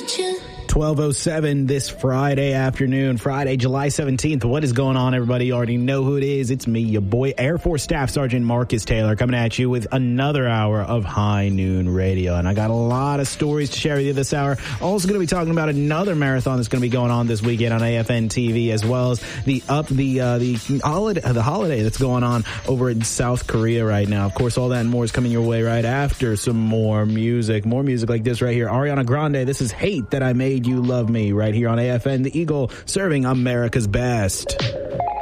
12:07 this Friday afternoon, Friday, July 17th. What is going on, everybody? You already know who it is. It's me, your boy, Air Force Staff Sergeant Marcus Taylor, coming at you with another hour of High Noon Radio. And I got a lot of stories to share with you this hour. Also going to be talking about another marathon that's going to be going on this weekend on AFN TV, as well as the holiday that's going on over in South Korea right now. Of course, all that and more is coming your way right after some more music like this right here. Ariana Grande, this is Hate That I Made You Love Me, right here on AFN, the Eagle, serving America's best.